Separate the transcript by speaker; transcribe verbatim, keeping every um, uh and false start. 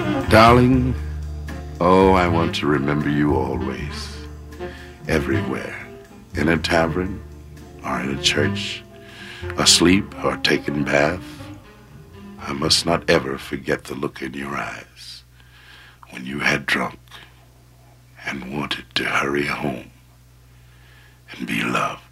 Speaker 1: Darling, oh, I want to remember you always, everywhere, in a tavern or in a church, asleep or taking bath. I must not ever forget the look in your eyes when you had drunk and wanted to hurry home and be loved.